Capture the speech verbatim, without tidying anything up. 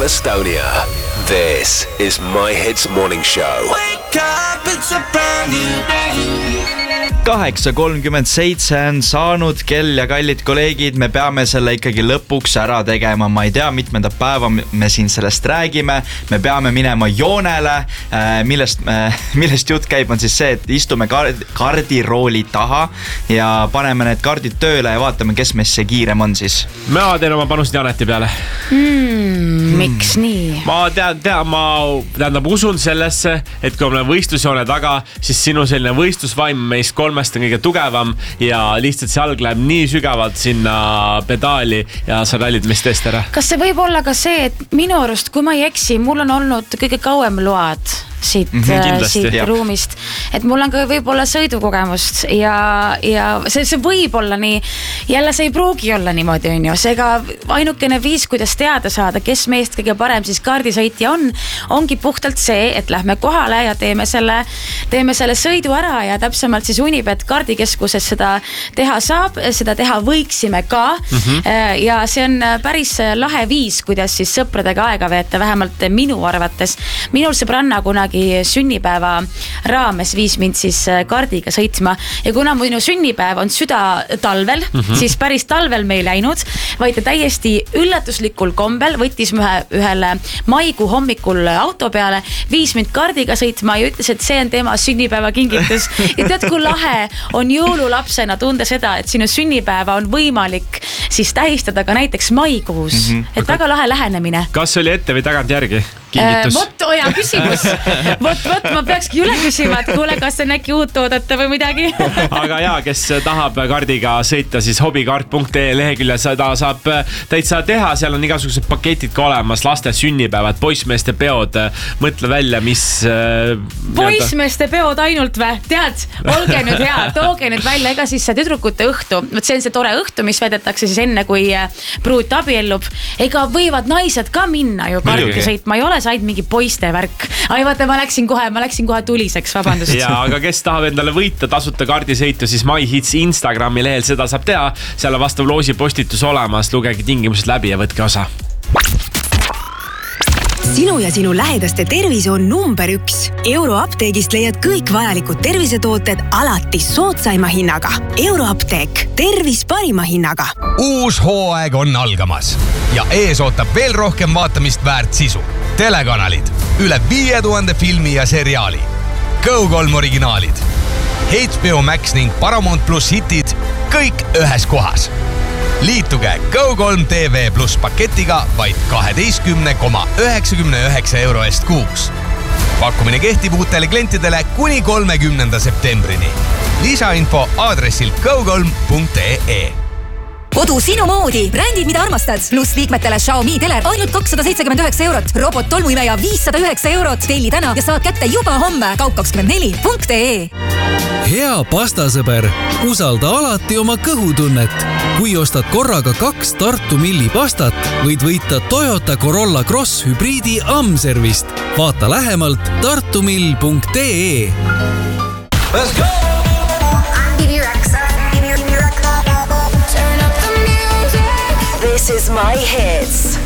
Estonia. This is My Hits Morning Show. Wake up, it's a brand new day. kaheksa kolmkümmend seitse on saanud kell ja kallid kolleegid, me peame selle ikkagi lõpuks ära tegema. Ma ei tea, mitmendat päeva me siin sellest räägime. Me peame minema joonele, millest, millest jutt käib on siis see, et istume kardirooli taha ja paneme need kardid tööle ja vaatame, kes meist see kiirem on siis. Ma teen oma panust Janeti peale. Mm, miks nii? Ma tean, tean, ma tähendab usun sellesse, et kui on võistlusjoone taga, siis sinu selline võistlusvaim meist kolmest on kõige tugevam ja lihtsalt see alg läheb nii sügavalt sinna pedaali ja sa rallid meist teest ära. Kas see võib olla ka see, et minu arust, kui ma ei eksi, mul on olnud kõige kauem load siit, mm-hmm, siit jah. ruumist, et mul on ka võib-olla sõidukogemust ja, ja see, see võib olla nii, jälle see ei pruugi olla niimoodi, on ju, seega ainukene viis, kuidas teada saada, kes meist kõige parem siis kaardisõitja on, ongi puhtalt see, et lähme kohale ja teeme selle, teeme selle sõidu ära ja täpsemalt siis Unibet kaardikeskuses seda teha saab, seda teha võiksime ka mm-hmm. ja see on päris lahe viis, kuidas siis sõpradega aega veeta, vähemalt minu arvates. Minul sõbranna kunagi sünnipäeva raames viis mind siis kaardiga sõitma ja kuna minu sünnipäev on süda talvel, mm-hmm. siis päris talvel me ei läinud, vaid täiesti üllatuslikul kombel võttis ühe, ühele maikuu hommikul auto peale, viis mind kaardiga sõitma ja ütles, et see on tema sünnipäeva kingitus ja tead, kui lahe on jõululapsena tunda seda, et sinu sünnipäeva on võimalik siis tähistada ka näiteks maikuus, mm-hmm. et väga lahe lähenemine. Kas oli ette või tagant järgi? Kingitus. Vot, oja, küsimus. Vot, vot, ma peakski üle küsima, et kuule, kas see on äkki uut toodata või midagi. Aga jaa, kes tahab kaardiga sõita, siis hobikart punkt ee lehekülje seda saab täitsa teha. Seal on igasugused paketid ka olemas, laste sünnipäevad, poissmeeste peod. Mõtle välja, mis... Poissmeeste peod ainult vä? Tead, olge nüüd hea, tooge nüüd välja, ega siis see tüdrukute õhtu. Vot see on see tore õhtu, mis vedetakse siis enne, kui pruut abiellub. Ega võivad naised ka minna ju kaardiga sõitma. Ei ole said mingi poiste värk. Ai, vaata, ma läksin kohe, ma läksin kohe tuliseks, vabandust. Ja, aga kes tahab endale võita tasuta kaardisõitu, siis MyHits Instagrami lehel seda saab teha. Seal on vastav loosi postitus olemas, lugege tingimused läbi ja võtke osa. Sinu ja sinu lähedaste tervis on number üks. Euroapteegist leiad kõik vajalikud tervisetooted alati soodsaima hinnaga. Euroapteek, tervis parima hinnaga. Uus hooaeg on algamas ja ees ootab veel rohkem vaatamist väärt sisu. Telekanalid, üle viie tuhande filmi ja seriaali. Go kolm originaalid, H B O Max ning Paramount Plus hitid, kõik ühes kohas. Liituge Go kolm T V plus paketiga vaid kaheteistkümne koma üheksakümne üheksa euro eest kuus. Pakkumine kehtib uutele klientidele kuni kolmekümnenda septembrini. Lisainfo aadressil go kolm punkt ee. Kodu sinu moodi, brändid, mida armastad, pluss liikmetele Xiaomi teler ainult kakssada seitsekümmend üheksa eurot, robot tolmuimeja viissada üheksa eurot, telli täna ja saad kätte juba homme kaup kakskümmend neli punkt ee. Hea pastasõber, usalda alati oma kõhutunnet. Kui ostad korraga kaks Tartu Milli pastat, võid võita Toyota Corolla Cross hübriidi Amservist. Vaata lähemalt tartumill punkt ee. Let's go! This is My Hits.